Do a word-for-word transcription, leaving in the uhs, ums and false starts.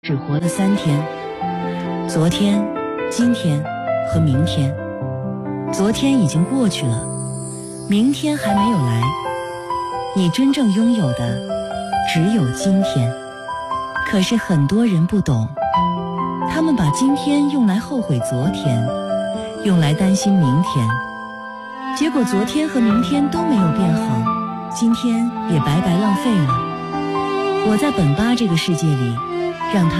只活了三天，昨天、今天和明天。昨天已经过去了，明天还没有来。你真正拥有的只有今天。可是很多人不懂，他们把今天用来后悔昨天，用来担心明天，结果昨天和明天都没有变好，今天也白白浪费了。我在本巴这个世界里，让他